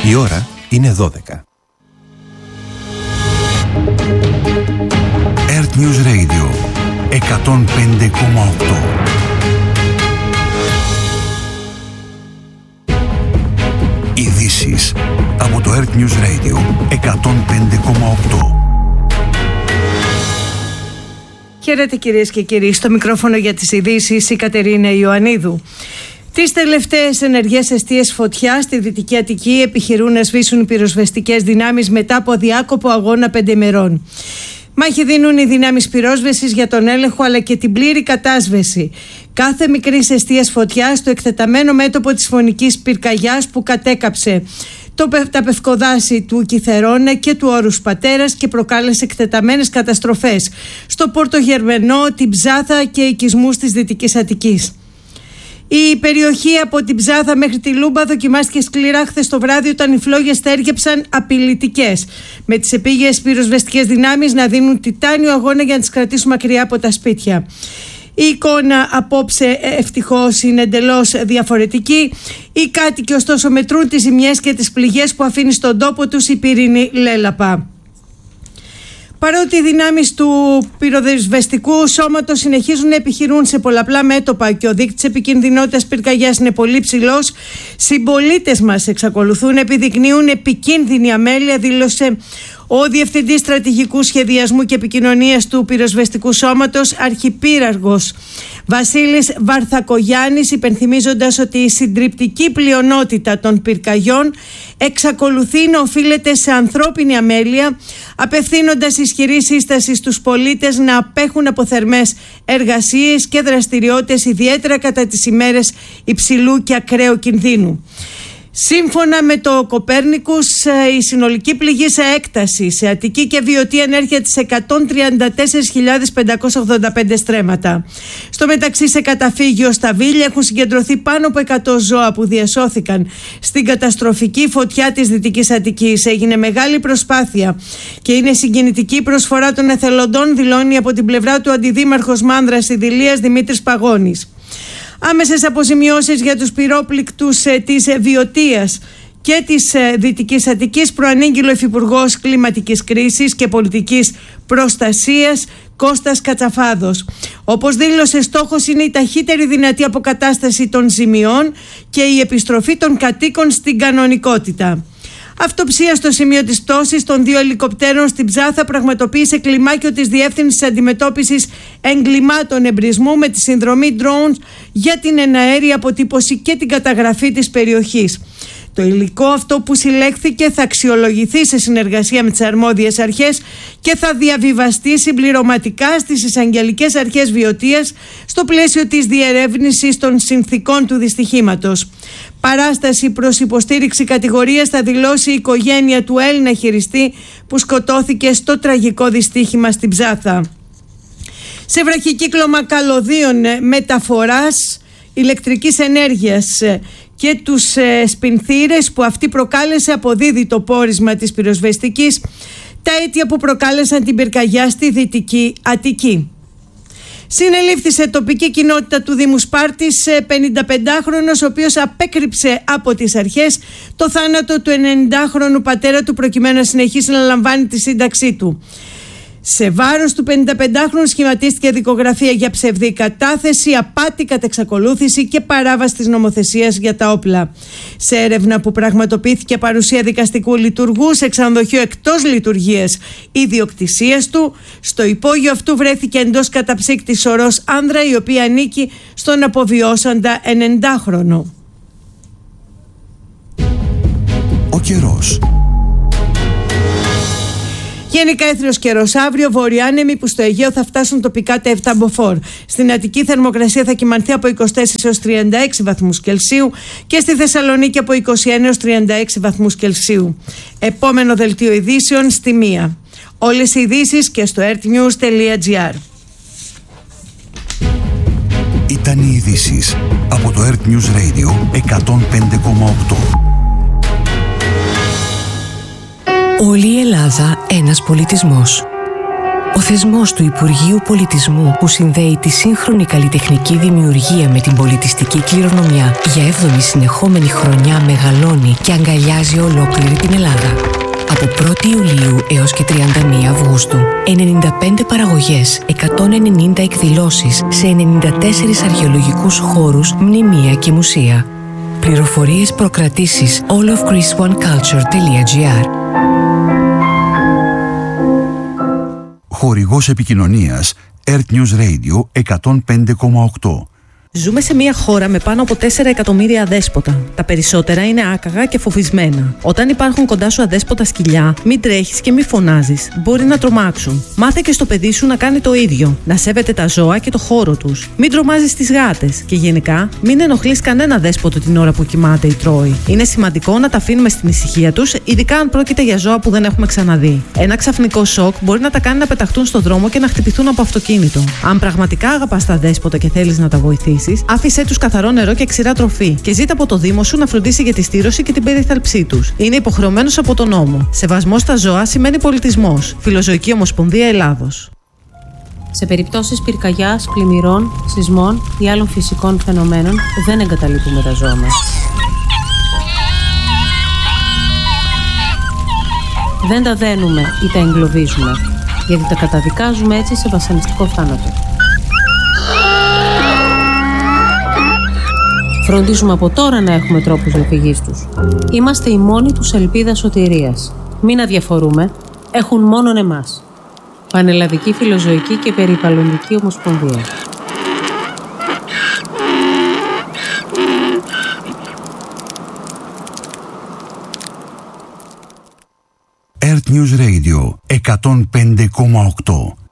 Η ώρα είναι 12. Earth News Radio 105,8. Ειδήσεις από το Earth News Radio 105,8. Χαίρετε κυρίες και κύριοι, στο μικρόφωνο για τις ειδήσεις η Κατερίνα Ιωαννίδου. Τις τελευταίες ενεργές εστίες φωτιά στη Δυτική Αττική επιχειρούν να σβήσουν οι πυροσβεστικές δυνάμεις μετά από διάκοπο αγώνα 5 ημερών. Μάχη δίνουν οι δυνάμεις πυρόσβεσης για τον έλεγχο αλλά και την πλήρη κατάσβεση κάθε μικρής εστίας φωτιάς στο εκτεταμένο μέτωπο της φωνικής πυρκαγιάς που κατέκαψε τα πευκοδάση του Κιθερώνα και του Όρους Πατέρας και προκάλεσε εκτεταμένες καταστροφές στο Πορτογερμενό, την Ψάθα και οικισμούς της Δυτικής Αττικής. Η περιοχή από την Ψάθα μέχρι τη Λούμπα δοκιμάστηκε σκληρά χθες το βράδυ όταν οι φλόγες στέργεψαν απειλητικές, με τις επίγειες πυροσβεστικές δυνάμεις να δίνουν τιτάνιο αγώνα για να τις κρατήσουν μακριά από τα σπίτια. Η εικόνα απόψε ευτυχώς είναι εντελώς διαφορετική. Οι κάτοικοι ωστόσο μετρούν τις ζημιές και τις πληγές που αφήνει στον τόπο τους η πυρηνή λέλαπα. Παρότι οι δυνάμεις του πυροσβεστικού σώματος συνεχίζουν να επιχειρούν σε πολλαπλά μέτωπα και ο δείκτης επικινδυνότητας πυρκαγιάς είναι πολύ ψηλός, συμπολίτες μας εξακολουθούν να επιδεικνύουν επικίνδυνη αμέλεια, δήλωσε ο Διευθυντής Στρατηγικού Σχεδιασμού και Επικοινωνίας του Πυροσβεστικού Σώματος, Αρχιπύραργος Βασίλης Βαρθακογιάννης, υπενθυμίζοντας ότι η συντριπτική πλειονότητα των πυρκαγιών εξακολουθεί να οφείλεται σε ανθρώπινη αμέλεια, απευθύνοντας ισχυρή σύσταση στους πολίτες να απέχουν από θερμές εργασίες και δραστηριότητες, ιδιαίτερα κατά τις ημέρες υψηλού και ακραίου κινδύνου. Σύμφωνα με το Κοπέρνικους, η συνολική πληγή σε έκταση σε Αττική και Βιωτή ανέρχεται σε 134.585 στρέμματα. Στο μεταξύ, σε καταφύγιο στα Βίλια έχουν συγκεντρωθεί πάνω από 100 ζώα που διασώθηκαν στην καταστροφική φωτιά της Δυτικής Αττικής. Έγινε μεγάλη προσπάθεια και είναι συγκινητική προσφορά των εθελοντών, δηλώνει από την πλευρά του Αντιδήμαρχος Μάνδρας Ιδηλίας Δημήτρης Παγώνης. Άμεσες αποζημιώσεις για τους πυρόπληκτους της Βιωτίας και της Δυτικής Αττικής προανήγγειλε ο Υφυπουργός Κλιματικής Κρίσης και Πολιτικής Προστασίας Κώστας Κατσαφάδος. Όπως δήλωσε, στόχος είναι η ταχύτερη δυνατή αποκατάσταση των ζημιών και η επιστροφή των κατοίκων στην κανονικότητα. Αυτοψία στο σημείο της πτώσης των 2 ελικοπτέρων στην Ψάθα πραγματοποίησε κλιμάκιο της Διεύθυνσης Αντιμετώπισης Εγκλημάτων Εμπρισμού με τη συνδρομή drones για την εναέρια αποτύπωση και την καταγραφή της περιοχής. Το υλικό αυτό που συλλέχθηκε θα αξιολογηθεί σε συνεργασία με τις αρμόδιες αρχές και θα διαβιβαστεί συμπληρωματικά στις εισαγγελικές αρχές Βιωτίας στο πλαίσιο της διερεύνησης των συνθηκών του δυστυχήματος. Παράσταση προς υποστήριξη κατηγορίας θα δηλώσει η οικογένεια του Έλληνα χειριστή που σκοτώθηκε στο τραγικό δυστύχημα στην Ψάθα. Σε βραχικύκλωμα καλωδίων μεταφοράς ηλεκτρικής ενέργειας και τους σπινθήρες που αυτή προκάλεσε αποδίδει το πόρισμα της πυροσβεστικής τα αίτια που προκάλεσαν την πυρκαγιά στη Δυτική Αττική. Συνελήφθη σε τοπική κοινότητα του Δήμου Σπάρτης 55χρονος, ο οποίος απέκρυψε από τις αρχές το θάνατο του 90χρονου πατέρα του προκειμένου να συνεχίσει να λαμβάνει τη σύνταξή του. Σε βάρος του 55χρονου σχηματίστηκε δικογραφία για ψευδή κατάθεση, απάτη κατά εξακολούθηση και παράβαση της νομοθεσίας για τα όπλα. Σε έρευνα που πραγματοποιήθηκε παρουσία δικαστικού λειτουργού σε ξενοδοχείο εκτός λειτουργίας ιδιοκτησίας του, στο υπόγειο αυτού βρέθηκε εντός καταψύκτη σωρός άνδρα, η οποία ανήκει στον αποβιώσαντα 90χρονο. Ο καιρός. Γενικά έθριος καιρός. Αύριο βορειάνεμοι που στο Αιγαίο θα φτάσουν τοπικά τα 7 μποφόρ. Στην Αττική θερμοκρασία θα κυμανθεί από 24 έως 36 βαθμούς Κελσίου και στη Θεσσαλονίκη από 21 έως 36 βαθμούς Κελσίου. Επόμενο δελτίο ειδήσεων στη 1. Όλες οι ειδήσεις και στο earthnews.gr. Ήταν οι ειδήσεις από το Earth News Radio 105,8. Όλη η Ελλάδα ένας πολιτισμός. Ο θεσμός του Υπουργείου Πολιτισμού που συνδέει τη σύγχρονη καλλιτεχνική δημιουργία με την πολιτιστική κληρονομιά για 7η συνεχόμενη χρονιά μεγαλώνει και αγκαλιάζει ολόκληρη την Ελλάδα. Από 1η Ιουλίου έως και 31 Αυγούστου, 95 παραγωγές, 190 εκδηλώσεις σε 94 αρχαιολογικούς χώρους, μνημεία και μουσεία. Πληροφορίες προκρατήσεις allofgreeceoneculture.gr. Χορηγός επικοινωνίας Earth News Radio 105,8. Ζούμε σε μια χώρα με πάνω από 4 εκατομμύρια αδέσποτα. Τα περισσότερα είναι άκαγα και φοβισμένα. Όταν υπάρχουν κοντά σου αδέσποτα σκυλιά, μην τρέχεις και μην φωνάζεις. Μπορεί να τρομάξουν. Μάθε και στο παιδί σου να κάνει το ίδιο. Να σέβεται τα ζώα και το χώρο τους. Μην τρομάζεις τις γάτες. Και γενικά, μην ενοχλείς κανένα δέσποτο την ώρα που κοιμάται ή τρώει. Είναι σημαντικό να τα αφήνουμε στην ησυχία τους, ειδικά αν πρόκειται για ζώα που δεν έχουμε ξαναδεί. Ένα ξαφνικό σοκ μπορεί να τα κάνει να πεταχτούν στο δρόμο και να χτυπηθούν από αυτοκίνητο. Αν πραγματικά αγαπάς τα δέσποτα και θέλεις να τα βοηθήσεις, άφησέ τους καθαρό νερό και ξηρά τροφή και ζήτα από το Δήμο σου να φροντίσει για τη στήρωση και την περίθαλψή τους. Είναι υποχρεωμένος από τον νόμο. Σεβασμός στα ζώα σημαίνει πολιτισμός. Φιλοζωική Ομοσπονδία Ελλάδος. Σε περιπτώσεις πυρκαγιάς, πλημμυρών, σεισμών ή άλλων φυσικών φαινομένων δεν εγκαταλείπουμε τα ζώα μας. Δεν τα δένουμε ή τα εγκλωβίζουμε, γιατί τα καταδικάζουμε έτσι σε βασανιστικό θάνατο. Φροντίζουμε από τώρα να έχουμε τρόπους διαφυγής τους. Είμαστε η μόνη τους ελπίδα σωτηρίας. Μην αδιαφορούμε, έχουν μόνον εμάς. Πανελλαδική Φιλοζωική και Περιβαλλοντική Ομοσπονδία. Earth News Radio 105,8.